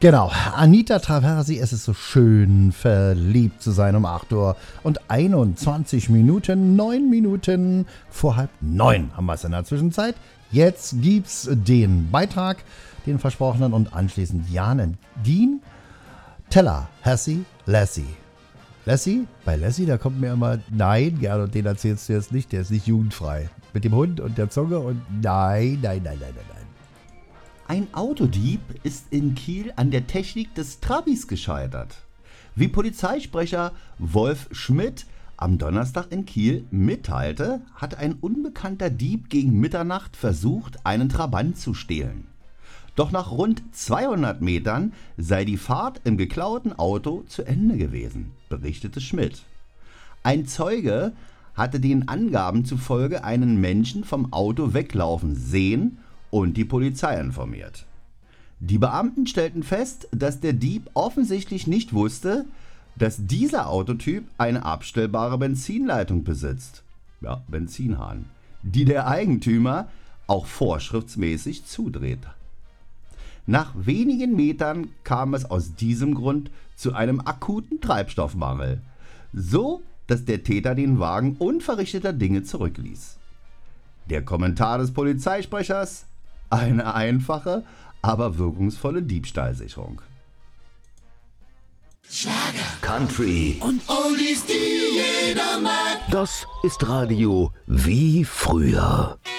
Genau, Anita Traversi, es ist so schön, verliebt zu sein um 8 Uhr und 21 Minuten, 9 Minuten vor 8:30 haben wir es in der Zwischenzeit. Jetzt gibt's den Beitrag, den versprochenen und anschließend Jan Dien, Teller, Hassie, Lassie. Lassie? Bei Lassie, da kommt mir immer, nein, Gernot, den erzählst du jetzt nicht, der ist nicht jugendfrei. Mit dem Hund und der Zunge und nein. Ein Autodieb ist in Kiel an der Technik des Trabis gescheitert. Wie Polizeisprecher Wolf Schmidt am Donnerstag in Kiel mitteilte, hat ein unbekannter Dieb gegen Mitternacht versucht, einen Trabant zu stehlen. Doch nach rund 200 Metern sei die Fahrt im geklauten Auto zu Ende gewesen, berichtete Schmidt. Ein Zeuge hatte den Angaben zufolge einen Menschen vom Auto weglaufen sehen und die Polizei informiert. Die Beamten stellten fest, dass der Dieb offensichtlich nicht wusste, dass dieser Autotyp eine abstellbare Benzinleitung besitzt, ja, Benzinhahn, die der Eigentümer auch vorschriftsmäßig zudreht. Nach wenigen Metern kam es aus diesem Grund zu einem akuten Treibstoffmangel, so dass der Täter den Wagen unverrichteter Dinge zurückließ. Der Kommentar des Polizeisprechers: eine einfache, aber wirkungsvolle Diebstahlsicherung. Schlager, Country und Oldies, die jeder mag. Das ist Radio wie früher.